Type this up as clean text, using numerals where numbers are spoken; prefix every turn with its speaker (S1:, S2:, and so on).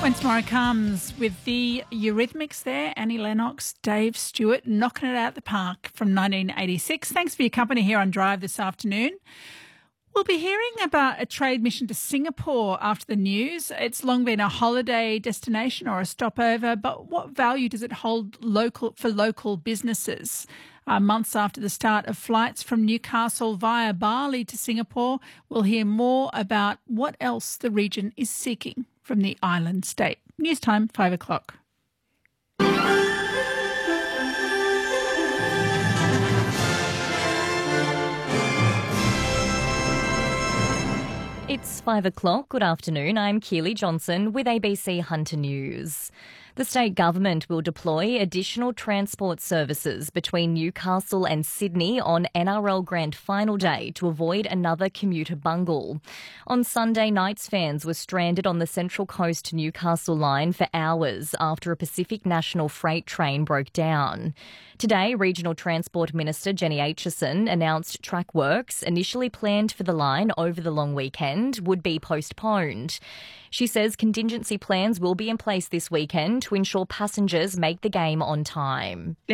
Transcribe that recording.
S1: When tomorrow comes with the Eurythmics there, Annie Lennox, Dave Stewart, knocking it out the park from 1986. Thanks for your company here on Drive this afternoon. We'll be hearing about a trade mission to Singapore after the news. It's long been a holiday destination or a stopover, but what value does it hold for local businesses? Months after the start of flights from Newcastle via Bali to Singapore, we'll hear more about what else the region is seeking from the island state. News time, 5 o'clock.
S2: It's 5 o'clock. Good afternoon. I'm Keely Johnson with ABC Hunter News. The state government will deploy additional transport services between Newcastle and Sydney on NRL Grand Final Day to avoid another commuter bungle. On Sunday, Knights fans were stranded on the Central Coast to Newcastle line for hours after a Pacific National freight train broke down. Today, Regional Transport Minister Jenny Aitchison announced track works initially planned for the line over the long weekend would be postponed. She says contingency plans will be in place this weekend to ensure passengers make the game on time.
S1: The